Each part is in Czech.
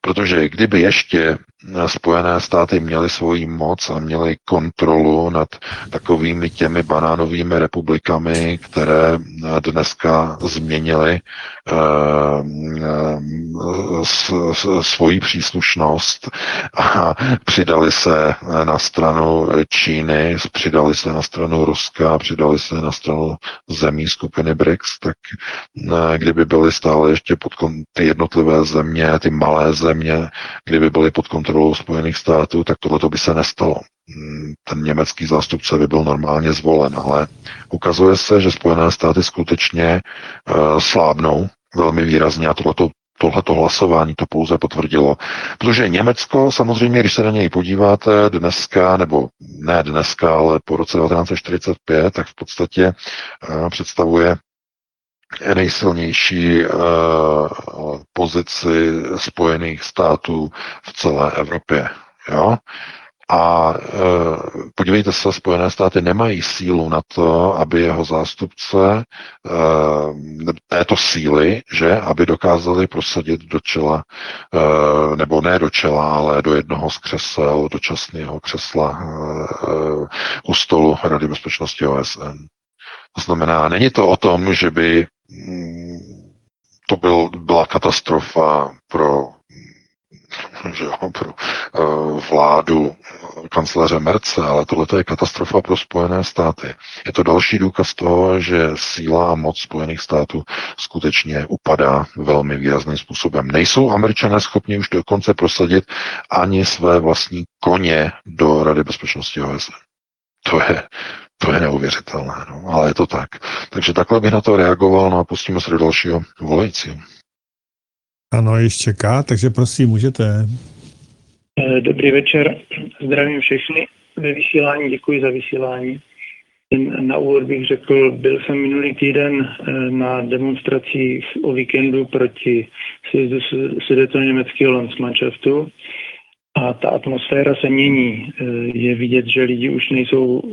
Protože kdyby ještě Spojené státy měly svoji moc a měly kontrolu nad takovými těmi banánovými republikami, které dneska změnily svoji příslušnost a přidali se na stranu Číny, přidali se na stranu Ruska, přidali se na stranu zemí skupiny BRICS, tak kdyby byly stále ještě ty jednotlivé země, ty malé země, kdyby byly pod kontrolou Spojených států, tak tohleto by se nestalo. Ten německý zástupce by byl normálně zvolen, ale ukazuje se, že Spojené státy skutečně slábnou velmi výrazně a tohleto hlasování to pouze potvrdilo. Protože Německo, samozřejmě, když se na něj podíváte dneska, nebo ne dneska, ale po roce 1945, tak v podstatě představuje nejsilnější pozici Spojených států v celé Evropě. Jo? A podívejte se, Spojené státy nemají sílu na to, aby jeho zástupce této síly, že aby dokázali prosadit do čela, nebo ne do čela, ale do jednoho z křesel, dočasného křesla u stolu Rady bezpečnosti OSN. To znamená, není to o tom, že by to byla katastrofa pro vládu kancléře Merce, ale tohle je katastrofa pro Spojené státy. Je to další důkaz toho, že síla a moc Spojených států skutečně upadá velmi výrazným způsobem. Nejsou Američané schopni už dokonce prosadit ani své vlastní koně do Rady bezpečnosti OSN. To je neuvěřitelné, no, ale je to tak. Takže takhle bych na to reagoval, no a pustíme se do dalšího volajícího. Ano, ještě čeká, takže prosím, můžete. Dobrý večer, zdravím všechny ve vysílání, děkuji za vysílání. Na úvod bych řekl, byl jsem minulý týden na demonstracích o víkendu proti sjezdu sudetoněmeckého Landsmannschaftu a ta atmosféra se mění. Je vidět, že lidi už nejsou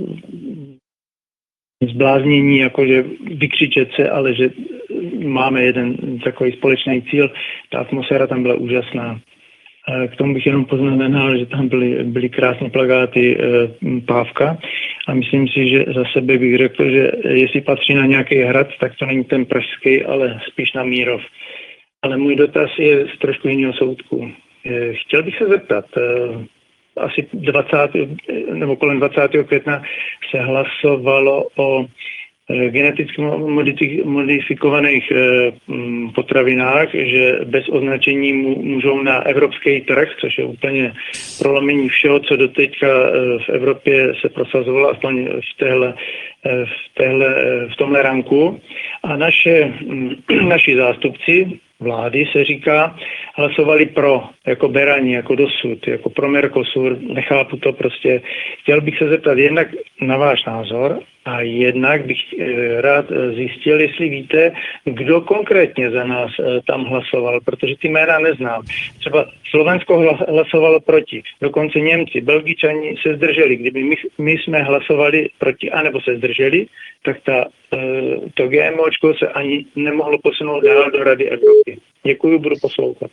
zbláznění, jakože vykřičet se, ale že máme jeden takový společný cíl. Ta atmosféra tam byla úžasná. K tomu bych jenom poznamenal, že tam byly krásné plakáty Pávka a myslím si, že za sebe bych řekl, že jestli patří na nějaký hrad, tak to není ten pražský, ale spíš na Mírov. Ale můj dotaz je z trošku jiného soudku. Chtěl bych se zeptat, asi 20. nebo kolem 20. května se hlasovalo o geneticky modifikovaných potravinách, že bez označení můžou na evropský trh, což je úplně prolomení všeho, co doteďka v Evropě se prosazovalo, aspoň v tomhle ranku. A naši zástupci vlády se říká, hlasovali pro, jako berani, jako dosud, jako pro Mercosur, nechápu to prostě. Chtěl bych se zeptat jednak na váš názor a jednak bych rád zjistil, jestli víte, kdo konkrétně za nás tam hlasoval, protože ty jména neznám. Třeba Slovensko hlasovalo proti, dokonce Němci, Belgičani se zdrželi. Kdyby my jsme hlasovali proti, anebo se zdrželi, tak to GMOčko se ani nemohlo posunout dál do Rady Evropy. Děkuji, budu poslouchat.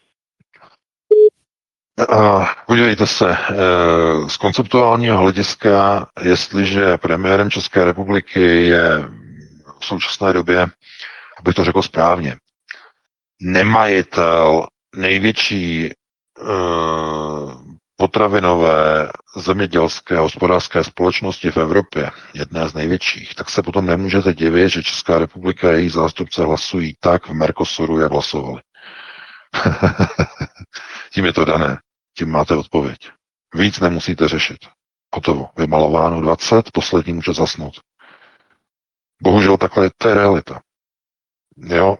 Podívejte se, z konceptuálního hlediska, jestliže premiérem České republiky je v současné době, abych to řekl správně, nemajitel největší potravinové zemědělské hospodářské společnosti v Evropě, jedné z největších, tak se potom nemůžete divit, že Česká republika a její zástupce hlasují tak v Mercosuru, jak hlasovali. Tím je to dané. Tím máte odpověď. Víc nemusíte řešit. Hotovo. Vymalováno 20, poslední může zasnout. Bohužel takhle to je realita. Jo?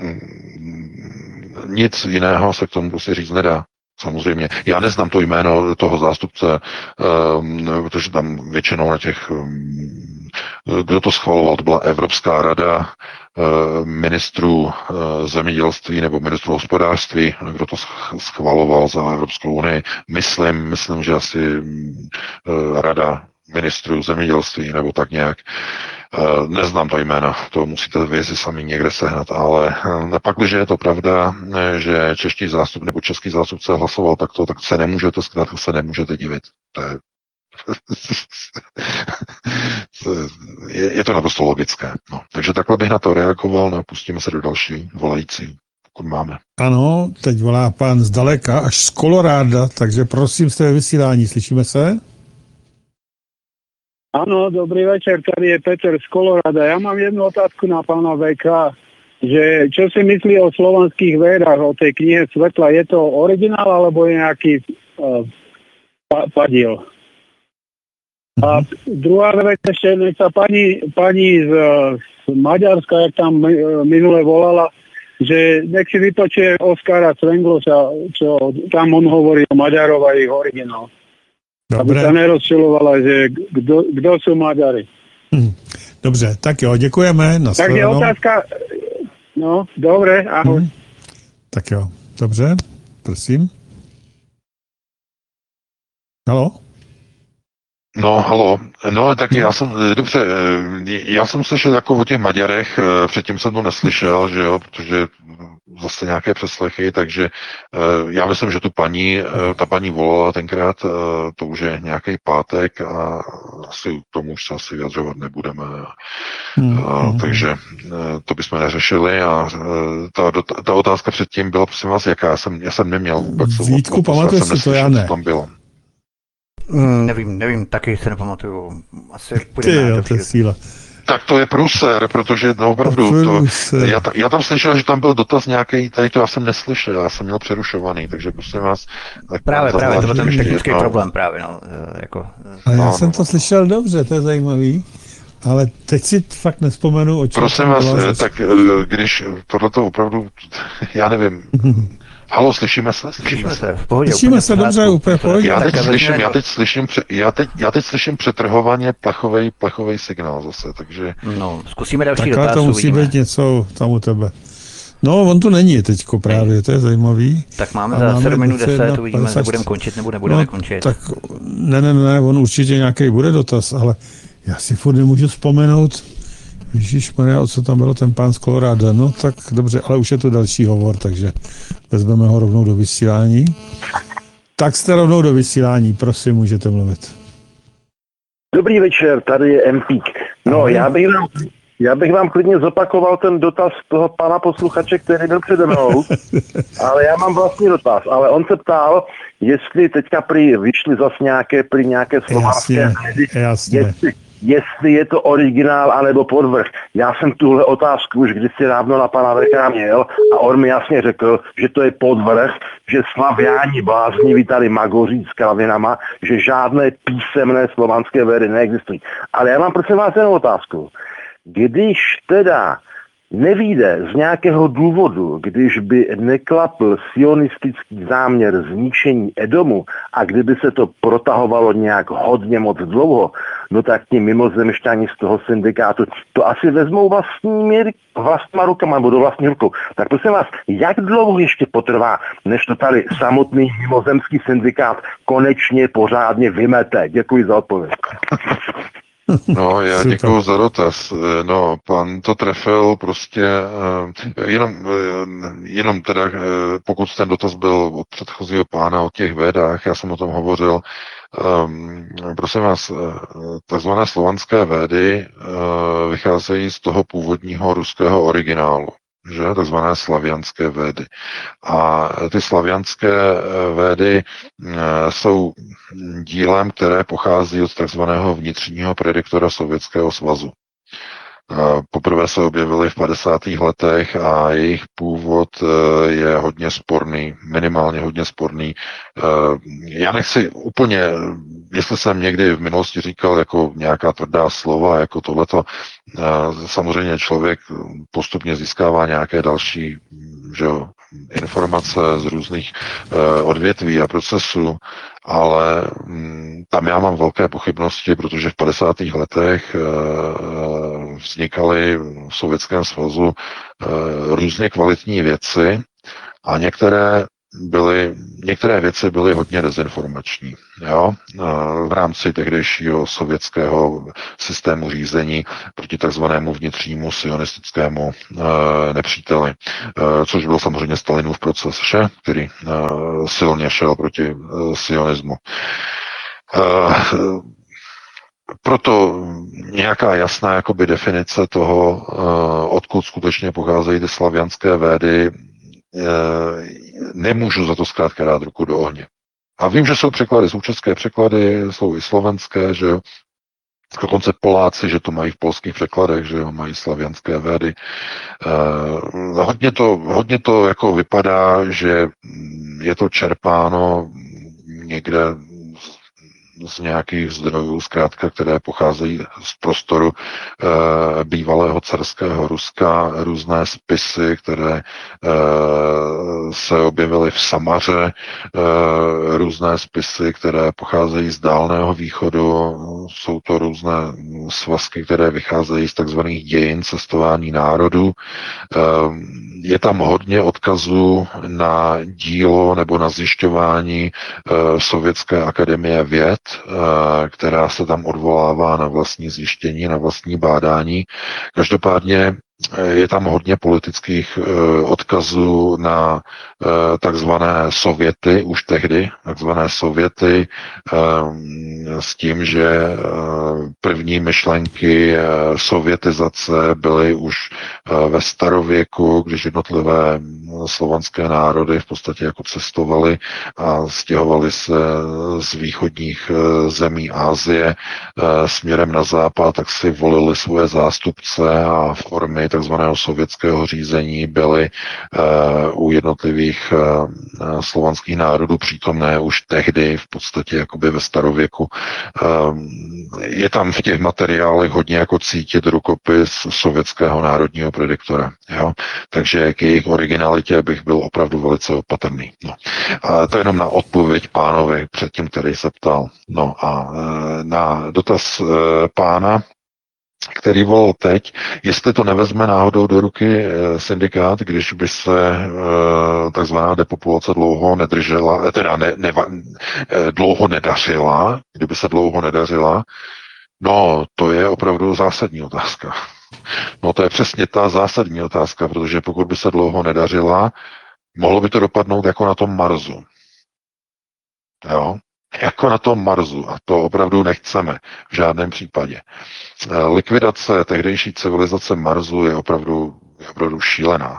Nic jiného se k tomu prostě říct nedá. Samozřejmě. Já neznám to jméno toho zástupce, protože tam většinou na těch, kdo to schvaloval, to byla Evropská rada ministrů zemědělství nebo ministrů hospodářství, kdo to schvaloval za Evropskou unii. Myslím, že asi rada ministrů zemědělství nebo tak nějak. Neznám to jména, to musíte vy si sami někde sehnat, ale pak, když je to pravda, že čeští zástup nebo český zástupce hlasoval takto, tak se nemůžete zkrátka se nemůžete divit. To je to naprosto logické. No. Takže takhle bych na to reagoval, no, pustíme se do další volající, pokud máme. Ano, teď volá pán zdaleka, až z Koloráda, takže prosím, jste ve vysílání, slyšíme se? Áno, dobrý večer, tady je Peter z Kolorada. Ja mám jednu otázku na pána VK, že čo si myslí o slovanských védach, o tej knihe Svetla, je to originál alebo je nejaký padiel? A druhá vec ešte, nech sa pani z Maďarska, jak tam minule volala, že nech si vypočuje Oskara Svengloša, čo tam on hovorí o Maďarov a ich originál. Aby Dobre. sa nerozčilovala, že kdo sú Maďari. Dobře, tak jo, děkujeme. Takže otázka, no, dobre, ahoj. Tak jo, dobře, prosím. Halo? No, halo. No, tak já jsem, dobře, já jsem slyšel jako o těch Maďarech, předtím jsem to neslyšel, že jo, protože zase nějaké přeslechy, takže já myslím, že ta paní volala tenkrát, to už je nějaký pátek a asi k tomu už se asi vyjadřovat nebudeme. Takže to bychom neřešili a ta otázka předtím byla, prosím vás, jaká? Já jsem neměl vůbec. Vítku, pamatuješ si to, já ne. Co tam bylo. Nevím, taky se nepamatuju. Asi Ty půjdeme jo, na to je síla. Tak to je průser, protože no, opravdu, já tam slyšel, že tam byl dotaz nějaký, tady to já jsem neslyšel, já jsem měl přerušovaný, takže prosím vás. Právě, to byl ten technický problém právě, no. Jako, ale já jsem to slyšel dobře, to je zajímavý, ale teď si fakt nespomenu, o čem. Prosím vás, tak když tohleto opravdu, já nevím. Halo, slyšíme se? Slyšíme se, v pohodě. Slyšíme se dobře, úplně v pohodě. Já teď slyším přetrhovaně plechovej signál zase, takže... No, zkusíme další dotaz. Takhle to musí být něco tam u tebe. No, on tu není teďko právě, to je zajímavý. Tak máme za 7 minut 10, uvidíme, zda budeme končit nebo nebudeme končit. Tak ne, on určitě nějaký bude dotaz, ale já si furt nemůžu vzpomenout, ježišmarja, o co tam bylo ten pán z Koloráda. No tak dobře, ale už je to další hovor, takže vezmeme ho rovnou do vysílání. Tak jste rovnou do vysílání, prosím, můžete mluvit. Dobrý večer, tady je Empík. No, já bych vám klidně zopakoval ten dotaz toho pana posluchače, který byl přede mnou, ale já mám vlastní dotaz. Ale on se ptal, jestli teďka vyšly zase nějaké slovanské Jasně. Jestli je to originál anebo podvrh. Já jsem tuhle otázku už kdysi dávno na pana VK měl a on mi jasně řekl, že to je podvrh, že slaviáni blázniví tady magoří s kravinama, že žádné písemné slovanské védy neexistují. Ale já mám prosím vás jenom otázku. Když teda nevyjde z nějakého důvodu, když by neklapl sionistický záměr zničení Edomu a kdyby se to protahovalo nějak hodně moc dlouho, no tak ti mimozemšťani z toho syndikátu to asi vezmou vlastníma rukama nebo do vlastní rukou. Tak prosím vás, jak dlouho ještě potrvá, než to tady samotný mimozemský syndikát konečně pořádně vymete? Děkuji za odpověď. No, já děkuju za dotaz. No, pan to trefil prostě jenom teda, pokud ten dotaz byl od předchozího pána o těch védách, já jsem o tom hovořil, prosím vás, takzvané slovanské védy vycházejí z toho původního ruského originálu, že, takzvané slavianské védy. A ty slavianské védy jsou dílem, které pochází od takzvaného vnitřního prediktora Sovětského svazu. Poprvé se objevily v 50. letech a jejich původ je hodně sporný, minimálně hodně sporný. Já nechci úplně, jestli jsem někdy v minulosti říkal jako nějaká tvrdá slova, jako tohleto, samozřejmě člověk postupně získává nějaké další, že jo, informace z různých odvětví a procesů, ale tam já mám velké pochybnosti, protože v 50. letech vznikaly v Sovětském svazu různě kvalitní věci a některé některé věci byly hodně dezinformační. Jo? V rámci tehdejšího sovětského systému řízení proti takzvanému vnitřnímu sionistickému nepříteli, což byl samozřejmě Stalinův proces, který silně šel proti sionismu. Proto nějaká jasná jakoby definice toho, odkud skutečně pocházejí ty slavianské védy, nemůžu za to zkrátka dát ruku do ohně. A vím, že jsou překlady, jsou české překlady, jsou i slovenské, že jo. Dokonce Poláci, že to mají v polských překladech, že jo, mají slavianské védy. Hodně to jako vypadá, že je to čerpáno někde z nějakých zdrojů, zkrátka, které pocházejí z prostoru bývalého carského Ruska, různé spisy, které se objevily v Samaře, různé spisy, které pocházejí z Dálného východu, jsou to různé svazky, které vycházejí z takzvaných dějin cestování národů. Je tam hodně odkazů na dílo nebo na zjišťování Sovětské akademie věd, která se tam odvolává na vlastní zjištění, na vlastní bádání. Každopádně je tam hodně politických odkazů na takzvané Sověty, už tehdy, takzvané Sověty, s tím, že první myšlenky sovětizace byly už ve starověku, když jednotlivé slovanské národy v podstatě jako cestovaly a stěhovaly se z východních zemí Asie směrem na západ, tak si volili svoje zástupce a formy takzvaného sovětského řízení byly u jednotlivých slovanských národů přítomné už tehdy, v podstatě jakoby ve starověku. Je tam v těch materiálech hodně jako cítit rukopis sovětského národního prediktora. Jo? Takže k jejich originalitě bych byl opravdu velice opatrný. No. A to jenom na odpověď pánovi předtím, který se ptal. No a na dotaz pána, který volal teď, jestli to nevezme náhodou do ruky syndikát, když by se takzvaná depopulace dlouho nedržela, dlouho nedařila, kdyby se dlouho nedařila, no to je opravdu zásadní otázka. No to je přesně ta zásadní otázka, protože pokud by se dlouho nedařila, mohlo by to dopadnout jako na tom Marsu. Jo? Jako na tom Marsu. A to opravdu nechceme v žádném případě. Likvidace tehdejší civilizace Marsu je opravdu šílená.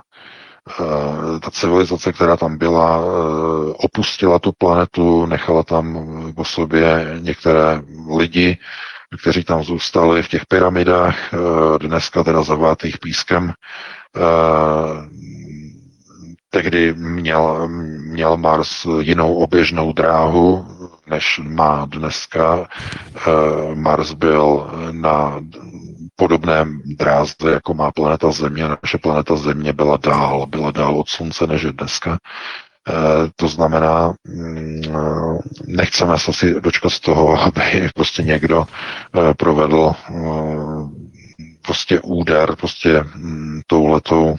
Ta civilizace, která tam byla, opustila tu planetu, nechala tam po sobě některé lidi, kteří tam zůstali v těch pyramidách, dneska teda zavátých pískem. Tehdy měl Mars jinou oběžnou dráhu, než má dneska. Mars byl na podobném dráze, jako má planeta Země. Naše planeta Země byla dál od Slunce, než je dneska. To znamená, nechceme se asi dočkat z toho, aby prostě někdo provedl prostě úder prostě touhletou,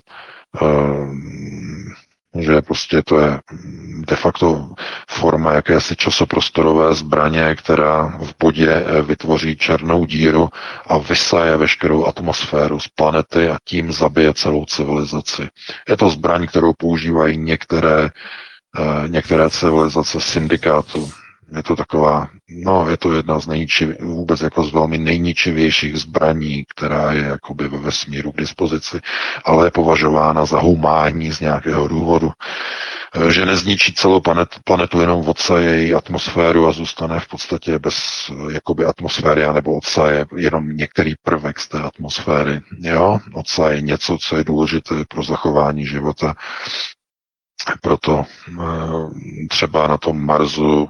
že prostě to je de facto forma jakési časoprostorové zbraně, která v bodě vytvoří černou díru a vysaje veškerou atmosféru z planety a tím zabije celou civilizaci. Je to zbraň, kterou používají některé civilizace syndikátu. Je to taková, je to jedna z vůbec jako z velmi nejničivějších zbraní, která je jakoby ve vesmíru k dispozici, ale je považována za humánní z nějakého důvodu. Že nezničí celou planetu, jenom odsaje její atmosféru a zůstane v podstatě bez jakoby atmosféry, anebo odsaje jenom některý prvek z té atmosféry. Jo? Odsaje něco, co je důležité pro zachování života. Proto třeba na tom Marsu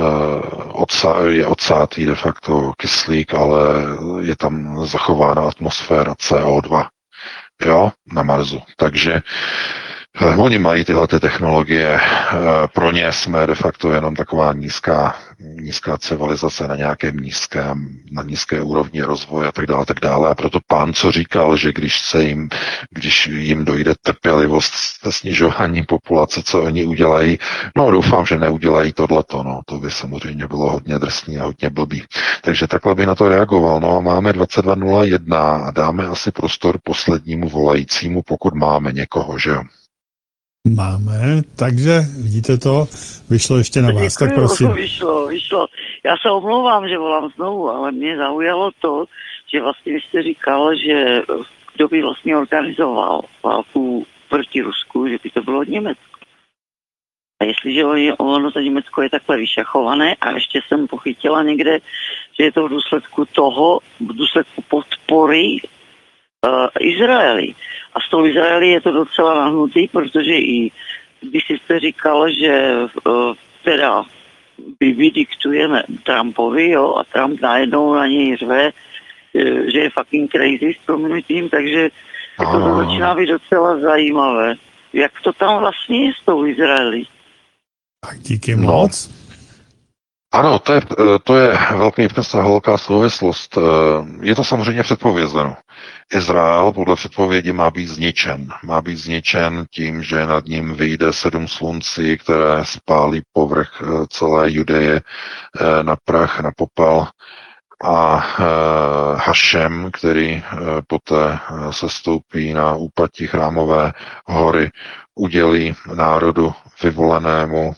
je odsátý de facto kyslík, ale je tam zachována atmosféra CO2. Jo, na Marsu. Takže Oni mají tyhle ty technologie, pro ně jsme de facto jenom taková nízká civilizace na nízké úrovni rozvoje a tak dále. A proto pán, co říkal, že když jim dojde trpělivost se snižování populace, co oni udělají, no doufám, že neudělají tohleto, no, to by samozřejmě bylo hodně drsný a hodně blbý. Takže takhle by na to reagoval. No a máme 22:01 a dáme asi prostor poslednímu volajícímu, pokud máme někoho, že jo? Máme, takže vidíte to, vyšlo ještě na vás, tak prosím. Vyšlo. Já se omlouvám, že volám znovu, ale mě zaujalo to, že vlastně vy jste říkal, že kdo by vlastně organizoval válku proti Rusku, že by to bylo Německo. A jestliže ono to Německo je takhle vyšachované a ještě jsem pochytila někde, že je to v důsledku podpory Izraeli. A s tou Izraeli je to docela nahnutý, protože i když jste říkal, že teda my diktujeme Trumpovi, jo, a Trump najednou na něj řve, že je fucking crazy s prominutím, takže to začíná být docela zajímavé. Jak to tam vlastně je s tou Izraeli? Tak díky moc. Ano, to je velký přesah, velká souvislost. Je to samozřejmě předpovězeno. Izrael podle předpovědi má být zničen. Má být zničen tím, že nad ním vyjde 7 sluncí, které spálí povrch celé Judeje na prach, na popel. A Hašem, který poté sestoupí na úpatí Chrámové hory, udělí národu vyvolenému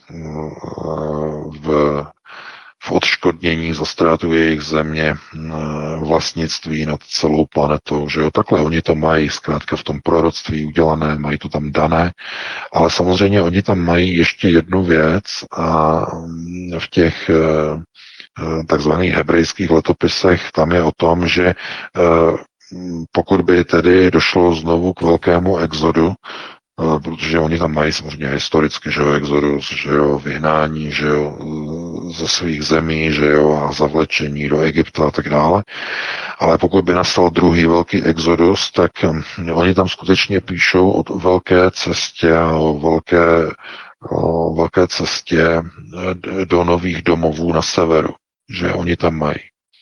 v odškodnění za ztrátu jejich země vlastnictví nad celou planetou. Že jo? Takhle oni to mají zkrátka v tom proroctví udělané, mají to tam dané, ale samozřejmě oni tam mají ještě jednu věc a v těch takzvaných hebrejských letopisech tam je o tom, že pokud by tedy došlo znovu k velkému exodu, protože oni tam mají samozřejmě historicky, že jo, exodus, že jo, vyhnání, že jo, ze svých zemí, že jo, a zavlečení do Egypta a tak dále. Ale pokud by nastal druhý velký exodus, tak oni tam skutečně píšou o velké cestě a o velké cestě do nových domovů na severu, že oni tam mají.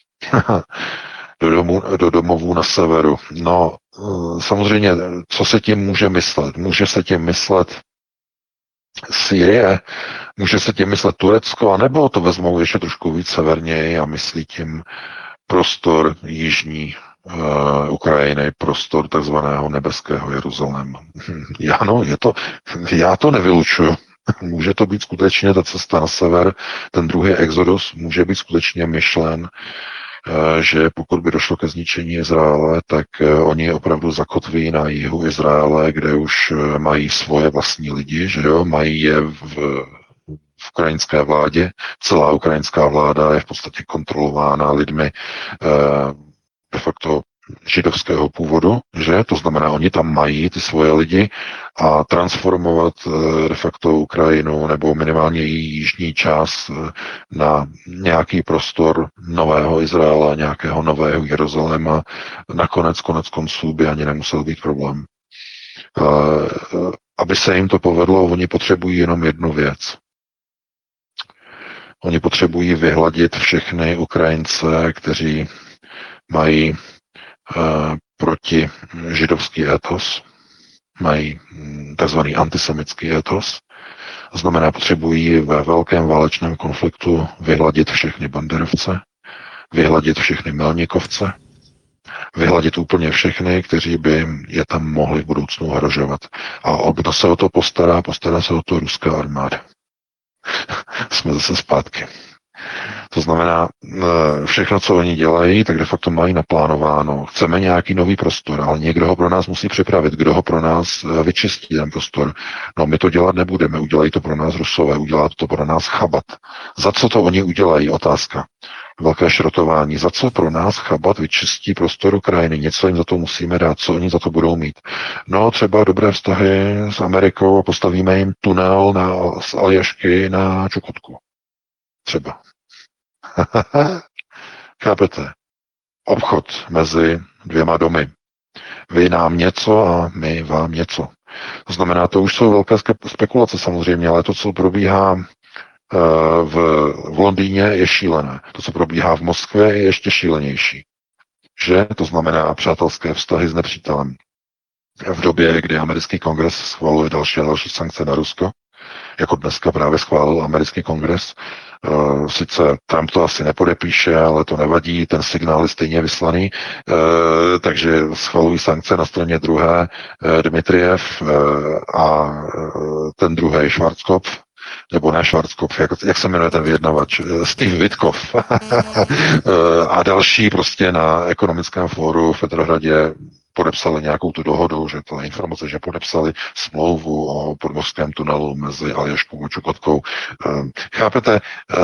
do domovů na severu. No, samozřejmě, co se tím může myslet? Může se tím myslet Sýrie, může se tím myslet Turecko, anebo to vezmou ještě trošku víc severněji a myslí tím prostor jižní Ukrajiny, prostor takzvaného nebeského Jeruzaléma. Já to nevylučuju. Může to být skutečně ta cesta na sever, ten druhý exodus může být skutečně myšlen, že pokud by došlo ke zničení Izraele, tak oni opravdu zakotví na jihu Izraele, kde už mají svoje vlastní lidi, že jo, mají je v ukrajinské vládě. Celá ukrajinská vláda je v podstatě kontrolována lidmi de facto židovského původu, že? To znamená, oni tam mají ty svoje lidi a transformovat de facto Ukrajinu nebo minimálně její jižní část na nějaký prostor nového Izraela, nějakého nového Jeruzaléma, konec konců by ani nemusel být problém. Aby se jim to povedlo, oni potřebují jenom jednu věc. Oni potřebují vyhladit všechny Ukrajince, kteří mají proti židovský etos, mají takzvaný antisemitský etos. To znamená, potřebují ve velkém válečném konfliktu vyhladit všechny banderovce, vyhladit všechny milníkovce, vyhladit úplně všechny, kteří by je tam mohli v budoucnu ohrožovat. A kdo se o to postará? Postará se o to ruská armáda. Jsme zase zpátky. To znamená, všechno, co oni dělají, tak de facto mají naplánováno. Chceme nějaký nový prostor, ale někdo ho pro nás musí připravit. Kdo ho pro nás vyčistí, ten prostor? No, my to dělat nebudeme, udělají to pro nás Rusové, udělá to pro nás Chabat. Za co to oni udělají? Otázka. Velké šrotování. Za co pro nás Chabat vyčistí prostor Ukrajiny? Něco jim za to musíme dát. Co oni za to budou mít? No, třeba dobré vztahy s Amerikou a postavíme jim tunel z Aljašky na Čukotku. Třeba. Chápete? Obchod mezi dvěma domy. Vy nám něco a my vám něco. To znamená, to už jsou velké spekulace samozřejmě, ale to, co probíhá v Londýně, je šílené. To, co probíhá v Moskvě, je ještě šílenější. Že? To znamená přátelské vztahy s nepřítelem. V době, kdy americký kongres schvaluje další a další sankce na Rusko, jako dneska právě schválil americký kongres. Sice Trump to asi nepodepíše, ale to nevadí, ten signál je stejně vyslaný, takže schvalují sankce na straně druhé Dmitrijev a ten druhý Schwarzkopf, nebo ne Schwarzkopf, jak se jmenuje ten vyjednavač, Steve Witkoff a další prostě na ekonomickém fóru v Petrohradě podepsali nějakou tu dohodu, že to je informace, že podepsali smlouvu o podmořském tunelu mezi Aljaškou a Čukotkou. Chápete,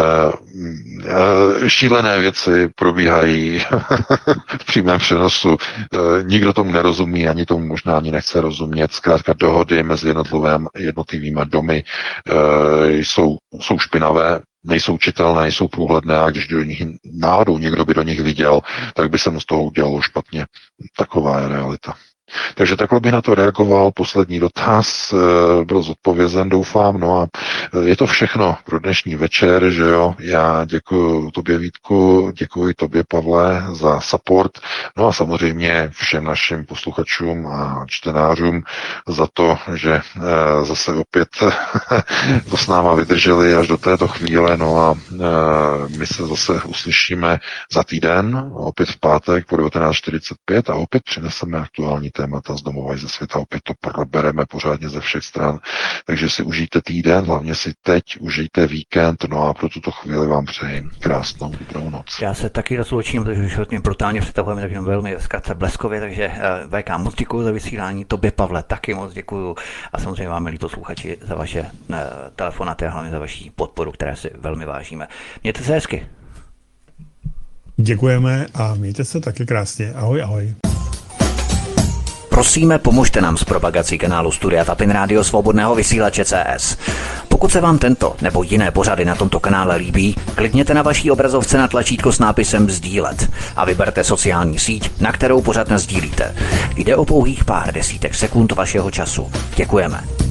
šílené věci probíhají v přímém přenosu. Nikdo tomu nerozumí, ani tomu možná ani nechce rozumět. Zkrátka dohody mezi jednotlivými domy jsou špinavé, nejsou čitelné, nejsou průhledné a když do nich náhodou někdo by do nich viděl, tak by se mu z toho udělalo špatně. Taková je realita. Takže takhle bych na to reagoval. Poslední dotaz byl zodpovězen, doufám. No a je to všechno pro dnešní večer, že jo. Já děkuji tobě, Vítku, děkuji tobě, Pavle, za support. No a samozřejmě všem našim posluchačům a čtenářům za to, že zase opět to s náma vydrželi až do této chvíle. No a my se zase uslyšíme za týden, opět v pátek po 19:45 a opět přineseme aktuální témata z domova i ze světa. Opět to probereme pořádně ze všech stran. Takže si užijte týden, hlavně si teď užijte víkend, no a pro tuto chvíli vám přeji krásnou dobrou noc. Já se taky rozloučím, protože už hodně brutálně přetahujeme, takže velmi zkrátce bleskově, takže VK moc děkuju za vysílání, tobě, Pavle, taky moc děkuju a samozřejmě vám, milí posluchači, za vaše telefonaty a hlavně za vaši podporu, které si velmi vážíme. Mějte se hezky. Děkujeme a mějte se taky krásně. Ahoj, ahoj. Prosíme, pomožte nám s propagací kanálu Studia Tapin Rádio Svobodného vysílače CS. Pokud se vám tento nebo jiné pořady na tomto kanále líbí, klikněte na vaší obrazovce na tlačítko s nápisem sdílet a vyberte sociální síť, na kterou pořad nasdílíte. Jde o pouhých pár desítek sekund vašeho času. Děkujeme.